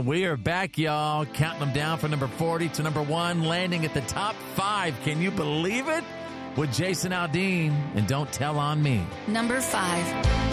And we are back, y'all, counting them down from number 40 to number 1, landing at the top 5. Can you believe it? With Jason Aldean and Don't Tell on Me. Number 5.